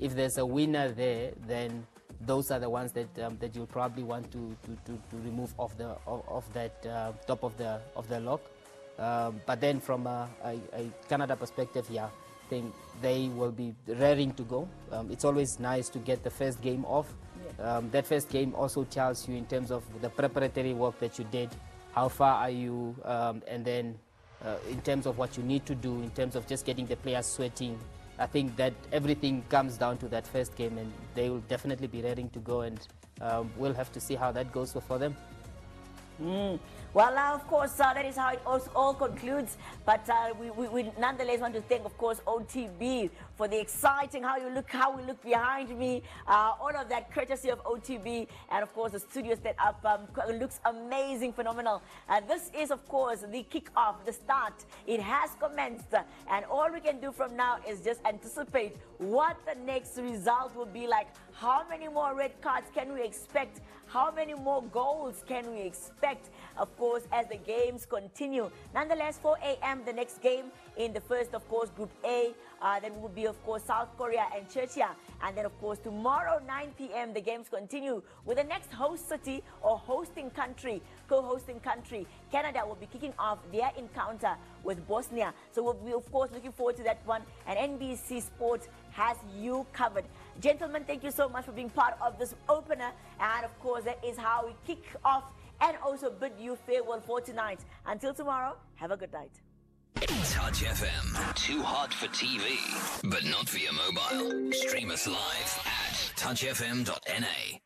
if there's a winner there, then those are the ones that you'll probably want to remove off that top of the log. But then from a Canada perspective, yeah, I think they will be raring to go. It's always nice to get the first game off. That first game also tells you in terms of the preparatory work that you did, how far are you, and then in terms of what you need to do, in terms of just getting the players sweating. I think that everything comes down to that first game, and they will definitely be raring to go, and we'll have to see how that goes for them. Well, now, of course, that is how it all concludes. But we nonetheless want to thank, of course, OTB for the exciting how we look behind me. All of that courtesy of OTB, and of course the studio set up looks amazing, phenomenal. This is, of course, the kickoff, the start. It has commenced, and all we can do from now is just anticipate what the next result will be like. How many more red cards can we expect? How many more goals can we expect? Of course, as the games continue. Nonetheless, 4 a.m. the next game in the first, of course, Group A. Then will be, of course, South Korea and Czechia. And then, of course, tomorrow, 9 p.m., the games continue with the next host city or hosting country, co-hosting country. Canada will be kicking off their encounter with Bosnia. So we'll be, of course, looking forward to that one. And NBC Sports has you covered. Gentlemen, thank you so much for being part of this opener. And, of course, that is how we kick off and also bid you farewell for tonight. Until tomorrow, have a good night. Touch FM. Too hot for TV, but not for your mobile. Stream us live at touchfm.na.